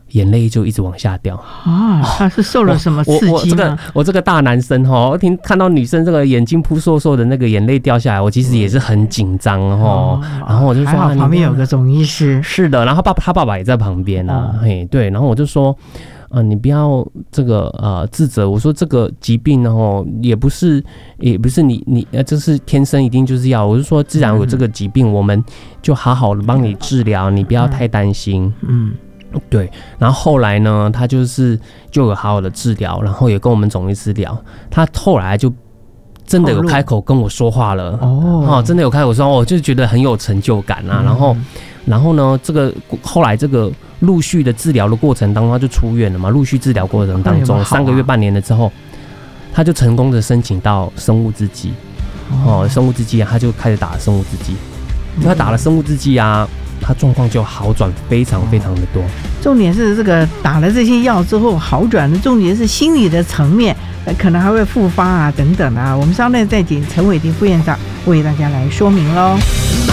眼泪就一直往下掉啊！他是受了什么刺激吗？ 我这个大男生哈，看到女生这个眼睛扑簌簌的那个眼泪掉下来，我其实也是很紧张哈。然后我就说， 还好旁边有个中医师。 是的，然后他爸爸也在旁边啊，嘿，对，然后我就说，你不要这个自责。我说这个疾病呢，也不是你这是天生一定就是要。我就说，既然有这个疾病，我们就好好的帮你治疗，你不要太担心。对，然后后来呢，他就有好好的治疗，然后也跟我们总医师聊，他后来就真的有开口跟我说话了真的有开口说，我就觉得很有成就感啊。然后呢，这个后来这个陆续的治疗的过程当中，他就出院了嘛。陆续治疗过程当中，3个月半年了之后，他就成功的申请到生物制剂生物制剂他就开始打生物制剂，他打了生物制剂啊。他状况就好转非常非常的多。 重点是这个打了这些药之后好转的，重点是心理的层面，可能还会复发啊等等啊。我们稍后再请陈伟霆副院长为大家来说明咯。